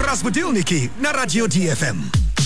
Разбудилники на радио DFM.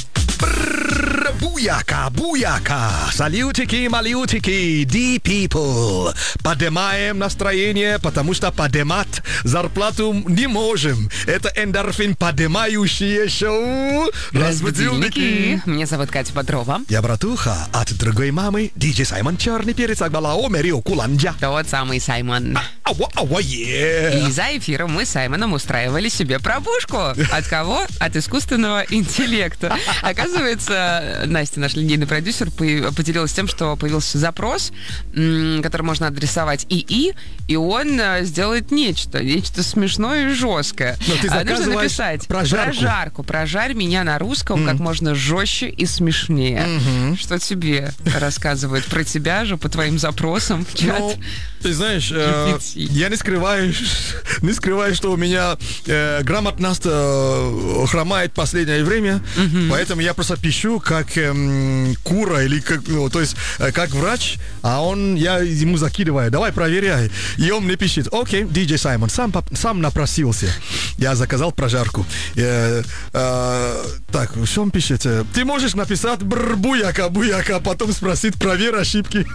Буяка, буяка, салютики, малютики, D-people. Поднимаем настроение, потому что поднимать зарплату не можем. Это эндорфин поднимающее шоу Разбудилники. Меня зовут Катя Бодрова. Я братуха от другой мамы, диджей Саймон Черный Перец Акбалао Мерио Куланджа. Тот самый Саймон. И за эфиром мы с Саймоном устраивали себе пробужку. От кого? От искусственного интеллекта. Оказывается, Настя, наш линейный продюсер, поделилась тем, что появился запрос, который можно адресовать ИИ, и он сделает нечто смешное и жесткое. Нужно написать прожарку. Прожарь меня на русском как можно жестче и смешнее. Что тебе рассказывает про тебя же, по твоим запросам, чат? Ну, ты знаешь, я не скрываю, что у меня грамотность хромает в последнее время, поэтому я просто пишу как кура или как, то есть как врач, а я ему закидываю, давай проверяй, и он мне пишет: окей, диджей Саймон, сам напросился, я заказал прожарку. Так, что он пишет? Ты можешь написать буяка, а потом спросить: проверь ошибки.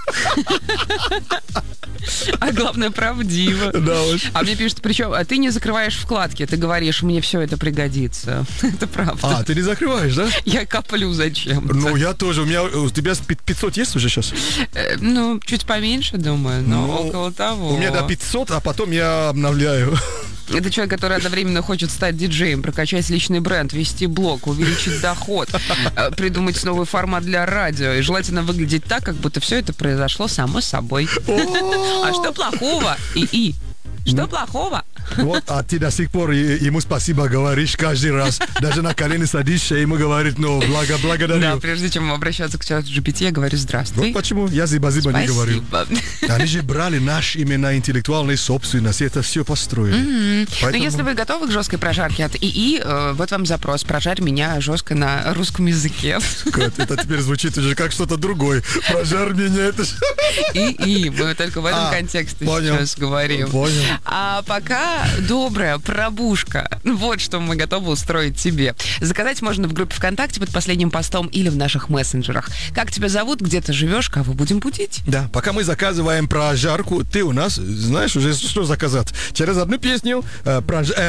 А главное, правдиво. Да, уж. А мне пишут, причем, ты не закрываешь вкладки, ты говоришь: мне все это пригодится. Это правда. Ты не закрываешь, да? Я коплю зачем? Ну, я тоже. У тебя 500 есть уже сейчас? Чуть поменьше, думаю, но около того. У меня до 500, а потом я обновляю. Это человек, который одновременно хочет стать диджеем, прокачать личный бренд, вести блог, увеличить доход, придумать новый формат для радио. И желательно выглядеть так, как будто все это произошло само собой. А что плохого? ИИ. Что плохого? Вот, а ты до сих пор ему спасибо говоришь каждый раз. Даже на колени садишься, ему говорит: благодарю. Да, прежде чем обращаться к чату GPT, я говорю: здравствуй. Вот почему я зиба-зиба не говорю. Они же брали наш именно интеллектуальной собственности, это все построили. Но если вы готовы к жесткой прожарке от ИИ, вот вам запрос: прожарь меня жестко на русском языке. Это теперь звучит уже как что-то другое. Прожарь меня, это же... ИИ, мы только в этом контексте сейчас говорим. Понял. А пока добрая пробужка. Вот что мы готовы устроить тебе. Заказать можно в группе ВКонтакте под последним постом или в наших мессенджерах. Как тебя зовут, где ты живешь, кого будем будить? Да, пока мы заказываем прожарку, ты у нас знаешь уже, что заказать. Через одну песню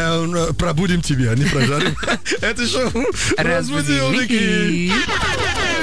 пробудим тебя, не прожарим. Это шоу «Разбудилники».